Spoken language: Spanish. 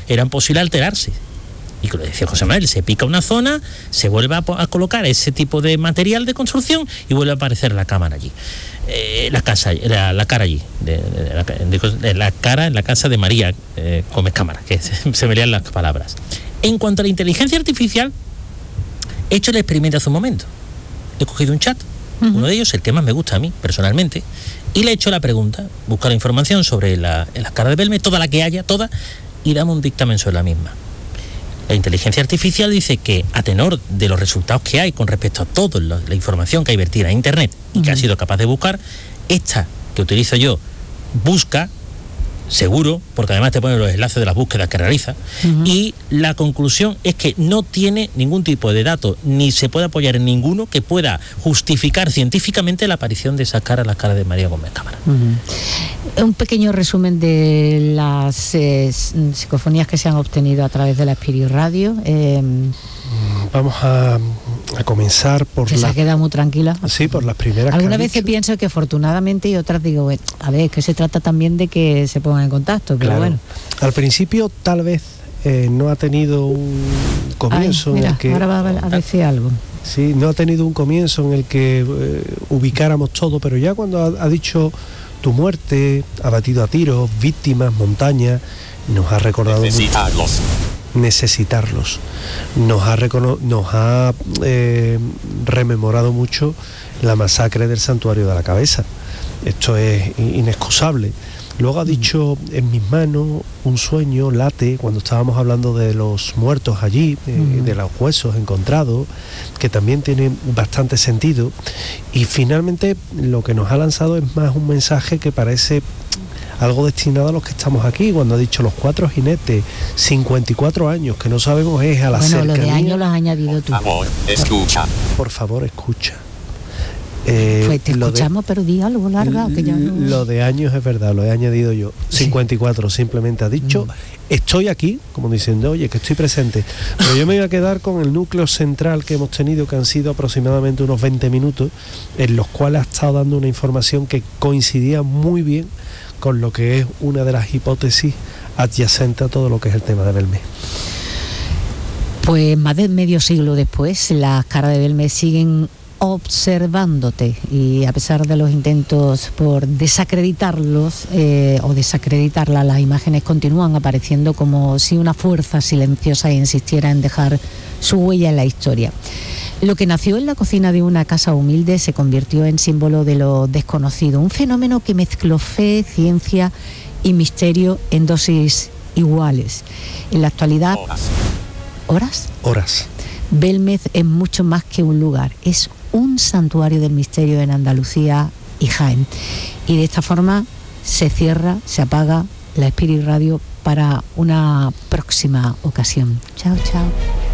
era imposible alterarse. Y como decía José Manuel, se pica una zona, se vuelve a colocar ese tipo de material de construcción y vuelve a aparecer la cámara allí. La cara allí, la cara en la casa de María Gómez Cámara, que se me lean las palabras. En cuanto a la inteligencia artificial, he hecho el experimento hace un momento. He cogido un chat, uno de ellos, el que más me gusta a mí, personalmente, y le he hecho la pregunta, busca la información sobre la cara de Belmez, toda la que haya, toda, y dame un dictamen sobre la misma. La inteligencia artificial dice que, a tenor de los resultados que hay con respecto a toda la información que hay vertida en Internet y que ha sido capaz de buscar, esta que utilizo yo busca, seguro, porque además te pone los enlaces de las búsquedas que realiza, y la conclusión es que no tiene ningún tipo de dato, ni se puede apoyar en ninguno que pueda justificar científicamente la aparición de esa cara, la cara de María Gómez Cámara. Un pequeño resumen de las psicofonías que se han obtenido a través de la Spirit Radio. Vamos a comenzar por se ha quedado muy tranquila. Sí, por las primeras. Algunas veces pienso que afortunadamente, y otras digo, a ver, que se trata también de que se pongan en contacto, pero claro. Bueno. Al principio tal vez no ha tenido un comienzo. Mira, en el que ahora va a decir algo. Sí, no ha tenido un comienzo en el que ubicáramos todo, pero ya cuando ha dicho tu muerte, abatido a tiros, víctimas, montaña, nos ha recordado necesitarlos. Nos ha rememorado mucho la masacre del Santuario de la Cabeza. Esto es inexcusable. Luego ha dicho en mis manos un sueño late cuando estábamos hablando de los muertos allí, de los huesos encontrados, que también tiene bastante sentido. Y finalmente lo que nos ha lanzado es más un mensaje que parece algo destinado a los que estamos aquí, cuando ha dicho los 4 jinetes, 54 años, que no sabemos es a la cercanía. Bueno, lo de años lo has añadido tú. Por favor, escucha. Por favor, escucha. Pues te escuchamos, pero di algo larga. Que ya no... Lo de años es verdad, lo he añadido yo. 54, simplemente ha dicho, estoy aquí, como diciendo, oye, que estoy presente. Pero yo me voy a quedar con el núcleo central que hemos tenido, que han sido aproximadamente unos 20 minutos, en los cuales ha estado dando una información que coincidía muy bien con lo que es una de las hipótesis adyacentes a todo lo que es el tema de Belmez. Pues más de medio siglo después, las caras de Belmez siguen observándote, y a pesar de los intentos por desacreditarlos o desacreditarlas, las imágenes continúan apareciendo como si una fuerza silenciosa insistiera en dejar su huella en la historia. Lo que nació en la cocina de una casa humilde se convirtió en símbolo de lo desconocido, un fenómeno que mezcló fe, ciencia y misterio en dosis iguales. En la actualidad... ¿Horas? Belmez es mucho más que un lugar, es un santuario del misterio en Andalucía y Jaén. Y de esta forma se cierra, se apaga la Spirit Radio para una próxima ocasión. Chao, chao.